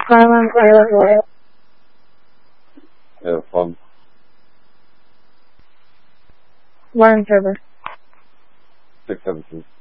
Silence, Violet Royal. Yeah, fun. Learn server. 617.